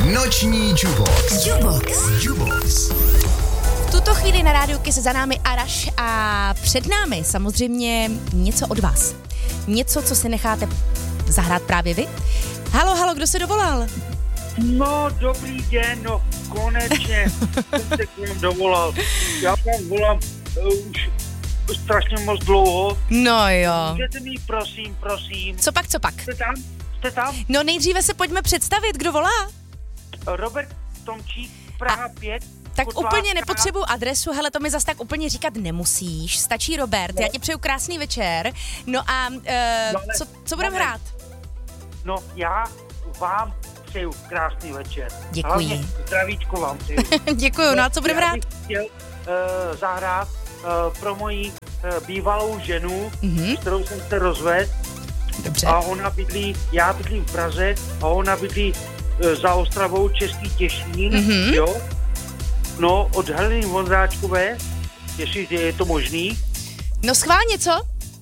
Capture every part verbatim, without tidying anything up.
Noční Jubox. Jubox. Jubox. V tuto chvíli na rádiu Kiss za námi Araš a před námi samozřejmě něco od vás. Něco, co si necháte zahrát právě vy. Halo, halo, kdo se dovolal? No, dobrý den, no, konečně jsem se k vám dovolal. Já vám volám uh, už strašně moc dlouho. No jo. Můžete mi, prosím, prosím. Co pak, co pak? Jste tam? Jste tam? No nejdříve se pojďme představit, kdo volá. Robert Tomčík, Praha pět. Tak Kotlářka. úplně nepotřebuju adresu, hele, to mi zas tak úplně říkat nemusíš. Stačí Robert, no. Já ti přeju krásný večer. No a uh, no, co, co budeme hrát? No, já vám přeju krásný večer. Děkuji. Hlavně zdravíčko vám přeju. Děkuju, no a co budeme hrát? Já bych chtěl uh, zahrát uh, pro moji uh, bývalou ženu, mm-hmm. s kterou jsem se rozvedl. Dobře. A ona bydlí, já bydlím v Praze a ona bydlí uh, za Ostravou, Český Těšín, mm-hmm. jo. No, od Heleny Vondráčkové, jestli je to možný. No schválně, co?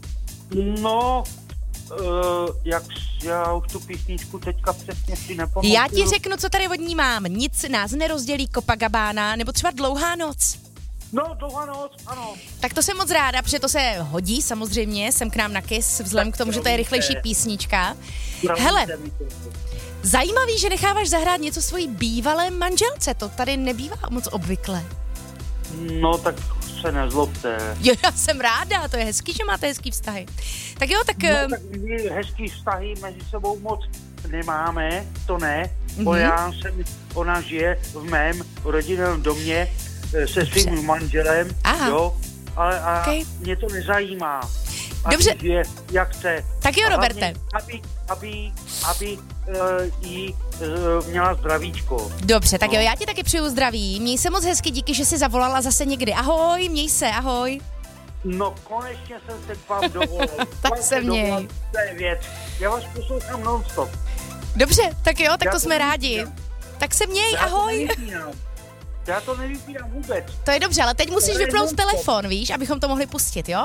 No, uh, jak já už tu písničku teďka přesně si nepamatuju. Já ti řeknu, co tady od ní mám. Nic nás nerozdělí, Copacabana, nebo třeba Dlouhá noc. No, Dlouhá noc, ano. Tak to jsem moc ráda, protože to se hodí samozřejmě, jsem k nám na Kiss, vzhledem k tomu, že to je rychlejší písnička. Hele, zajímavý, že necháváš zahrát něco svojí bývalé manželce, to tady nebývá moc obvykle. No, tak se nezlobte. Jo, já jsem ráda, to je hezký, že máte hezký vztahy. Tak jo, tak... No, tak my hezký vztahy mezi sebou moc nemáme, to ne, mm-hmm. bo já jsem, ona žije v mém rodinném domě se svým Dobře. manželem, Aha. jo, ale a okay. mě to nezajímá. Dobře. Žije, jak chce. Tak jo, Roberte. Aby, aby, aby uh, jí uh, měla zdravíčko. Dobře, tak no. jo, já ti taky přeju zdraví. Měj se moc hezky, díky, že jsi zavolala zase někdy. Ahoj, měj se, ahoj. No, konečně jsem se k vám dovolil. Tak se měj. To je věc. Já vás poslouchám non-stop. Dobře, tak jo, tak já to, to jsme nevypínám. rádi. Tak se měj, já ahoj. To já to nevypínám vůbec. To je dobře, ale teď musíš to vypnout telefon, víš, abychom to mohli pustit, jo?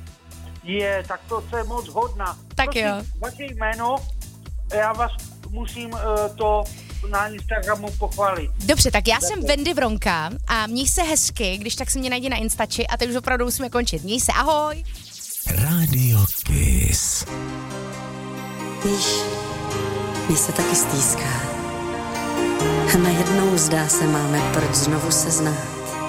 Je, tak to je moc hodná. Tak Prosím, jo. Vaše jméno, já vás musím uh, to na Instagramu pochválit. Dobře, tak já tak jsem Wendy Vronka a měj se hezky, když tak si mě najdi na Instači a teď už opravdu musíme končit. Měj se, ahoj. Radio Kiss. Víš, mě se taky stýská. A najednou zdá se máme, proč znovu se znát.